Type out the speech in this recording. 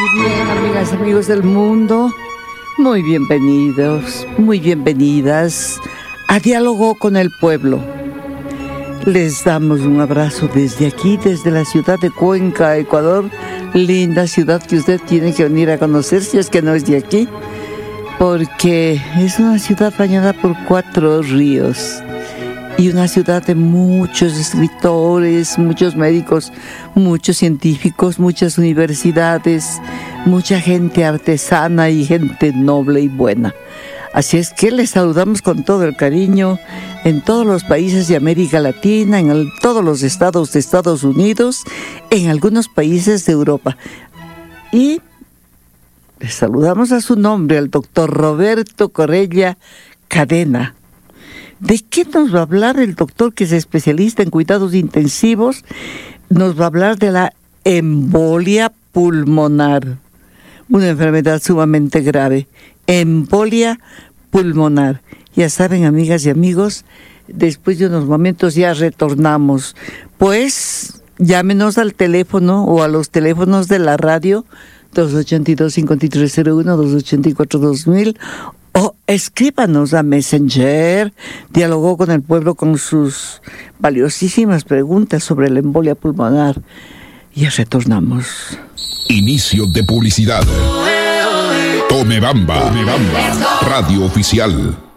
Bien, amigas, amigos del mundo, muy bienvenidos, muy bienvenidas a Diálogo con el Pueblo. Les damos un abrazo desde aquí, desde la ciudad de Cuenca, Ecuador. Linda ciudad que usted tiene que venir a conocer si es que no es de aquí, porque es una ciudad bañada por 4 ríos. Y una ciudad de muchos escritores, muchos médicos, muchos científicos, muchas universidades, mucha gente artesana y gente noble y buena. Así es que les saludamos con todo el cariño en todos los países de América Latina, todos los estados de Estados Unidos, en algunos países de Europa. Y les saludamos a su nombre, al doctor Roberto Corella Cadena. ¿De qué nos va a hablar el doctor que es especialista en cuidados intensivos? Nos va a hablar de la embolia pulmonar, una enfermedad sumamente grave, embolia pulmonar. Ya saben, amigas y amigos, después de unos momentos ya retornamos. Pues llámenos al teléfono o a los teléfonos de la radio 282-5301, 284-2000, o escríbanos a Messenger. Dialogó con el pueblo con sus valiosísimas preguntas sobre la embolia pulmonar. Ya retornamos. Inicio de publicidad. Tome Bamba, Radio Oficial.